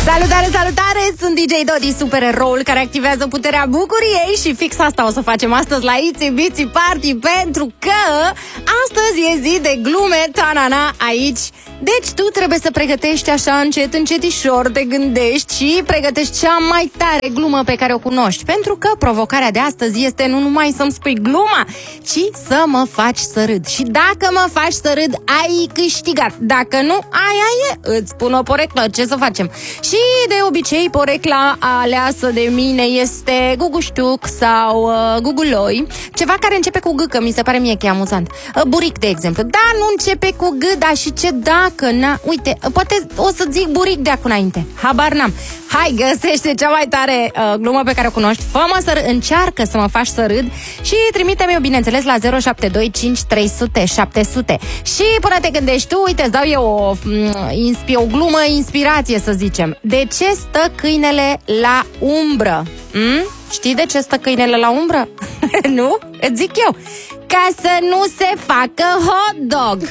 Salutare, salutare! Sunt DJ Dodi, supereroul care activează puterea bucuriei și fix asta o să facem astăzi la Itsy Bitsy Party, pentru că astăzi e zi de glume, ta-na-na, aici. Deci tu trebuie să pregătești așa încet, încetișor, te gândești și pregătești cea mai tare glumă pe care o cunoști. Pentru că provocarea de astăzi este nu numai să-mi spui gluma, ci să mă faci să râd. Și dacă mă faci să râd, ai câștigat. Dacă nu, aia e, îți pun o poreclă, ce să facem? Și de obicei porecla aleasă de mine este guguștuc sau guguloi. Ceva care începe cu g, că mi se pare mie că e amuzant. Buric, de exemplu. Da, nu începe cu g, dar și ce dacă, na? Uite, poate o să zic buric de acum înainte. Habar n-am. Hai, găsește cea mai tare glumă pe care o cunoști. Fă-mă să râd, încearcă să mă faci să râd și trimite-mi-o, bineînțeles, la 0725 300 700. Și până te gândești tu, uite, îți dau eu o glumă, inspirație, să zicem. De ce stă câinele la umbră? Știi de ce stă câinele la umbră? Nu? Îți zic eu. Ca să nu se facă hot dog.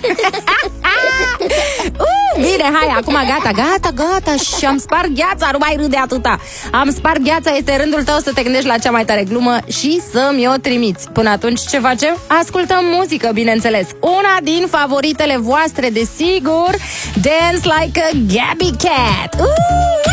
Bine, hai, acum gata. Și am spart gheața, nu mai râde atâta. Am spart gheața, este rândul tău să te gândești la cea mai tare glumă și să-mi o trimiți. Până atunci, ce facem? Ascultăm muzică, bineînțeles. Una din favoritele voastre, desigur, Dance Like a Gabby Cat.